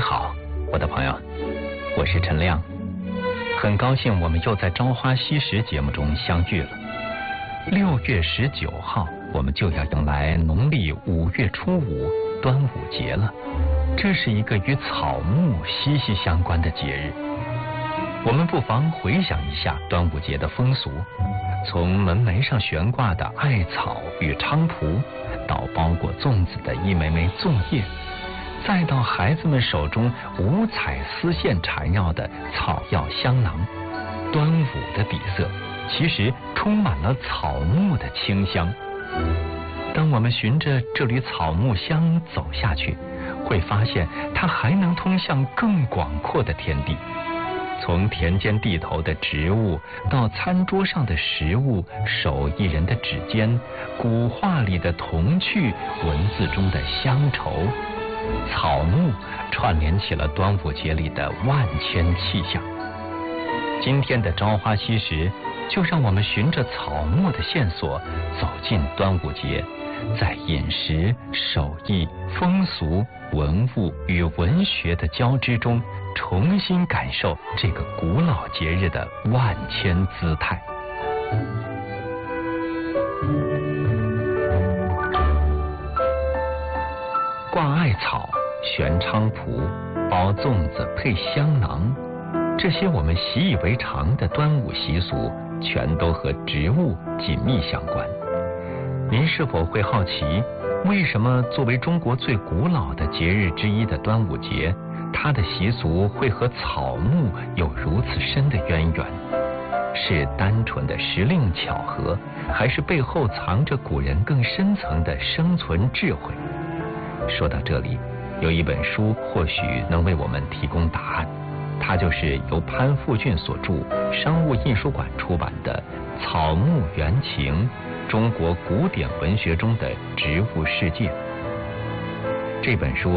好，我的朋友，我是陈亮，很高兴我们又在《朝花夕拾》节目中相遇了。6月19号，我们就要迎来农历5月初5端午节了。这是一个与草木息息相关的节日。我们不妨回想一下端午节的风俗，从门楣上悬挂的艾草与菖蒲，到包裹粽子的一枚枚粽叶，再到孩子们手中五彩丝线缠绕的草药香囊。端午的底色其实充满了草木的清香。当我们循着这缕草木香走下去，会发现它还能通向更广阔的天地。从田间地头的植物，到餐桌上的食物，手艺人的指尖，古画里的童趣，文字中的乡愁，草木串联起了端午节里的万千气象。今天的朝花夕拾，就让我们循着草木的线索，走进端午节，在饮食、手艺、风俗、文物与文学的交织中，重新感受这个古老节日的万千姿态。挂艾草、悬菖蒲、包粽子配香囊，这些我们习以为常的端午习俗，全都和植物紧密相关。您是否会好奇，为什么作为中国最古老的节日之一的端午节，它的习俗会和草木有如此深的渊源？是单纯的时令巧合，还是背后藏着古人更深层的生存智慧？说到这里，有一本书或许能为我们提供答案，它就是由潘复俊所著，商务印书馆出版的《草木原情：中国古典文学中的植物世界》。这本书